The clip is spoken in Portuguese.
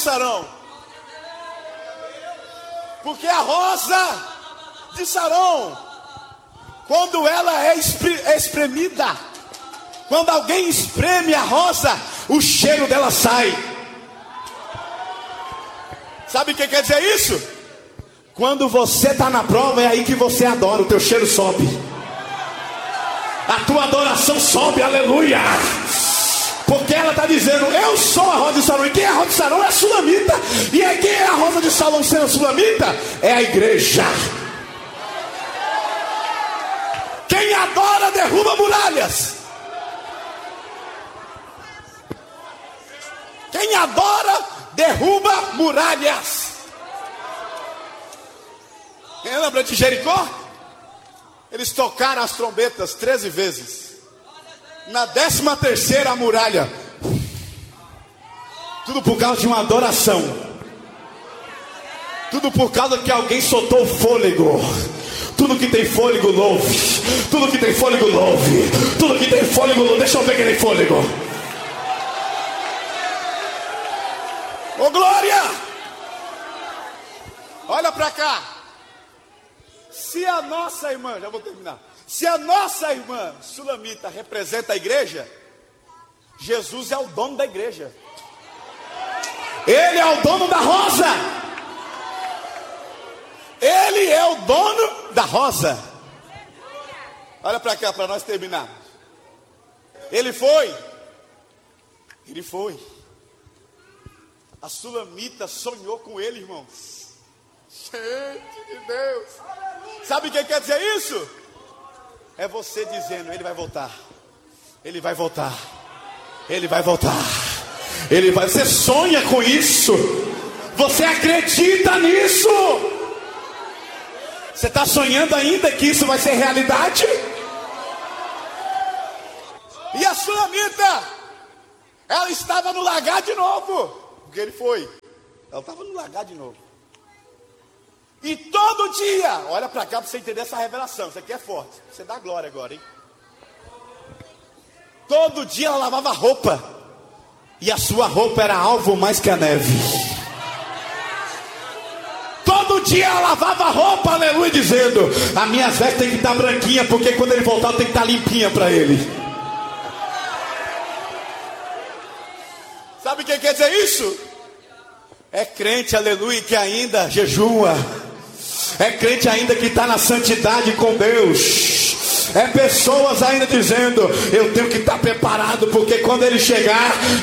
Sarão? Porque a rosa de Sarão, quando ela é espremida, quando alguém espreme a rosa, o cheiro dela sai. Sabe o que quer dizer isso? Quando você está na prova, é aí que você adora, o teu cheiro sobe, a tua adoração sobe, aleluia. Porque ela está dizendo, eu sou a rosa de Sarão. E quem é a rosa de Sarão é a sulamita. E quem é a rosa de Sarão sendo a sulamita? É a igreja. Quem adora derruba muralhas. Quem adora derruba muralhas. Quem lembra de Jericó? Eles tocaram as trombetas 13 vezes. Na 13ª a muralha. Tudo por causa de uma adoração. Tudo por causa que alguém soltou o fôlego. Tudo que tem fôlego louve. Tudo que tem fôlego louve. Tudo que tem fôlego louve. Deixa eu ver quem tem fôlego. Ô glória! Olha pra cá. Se a nossa irmã, já vou terminar. Se a nossa irmã sulamita representa a igreja, Jesus é o dono da igreja. Ele é o dono da rosa. Ele é o dono da rosa. Olha para cá para nós terminarmos. Ele foi. A sulamita sonhou com ele, irmãos. Gente de Deus. Sabe o que quer dizer isso? É você dizendo, ele vai voltar. Ele vai voltar. Ele vai voltar. Ele vai. Você sonha com isso. Você acredita nisso. Você está sonhando ainda que isso vai ser realidade? E a sulamita, ela estava no lagar de novo. Porque ele foi. Ela estava no lagar de novo. E todo dia, olha para cá para você entender essa revelação. Isso aqui é forte. Você dá glória agora, hein? Todo dia ela lavava roupa. E a sua roupa era alvo mais que a neve. Todo dia ela lavava roupa, aleluia, dizendo: as minhas vestes tem que estar branquinha, porque quando ele voltar tem que estar limpinha para ele. Sabe o que quer dizer isso? É crente, aleluia, que ainda jejua. É crente ainda que está na santidade com Deus. É pessoas ainda dizendo: eu tenho que estar preparado, porque quando ele chegar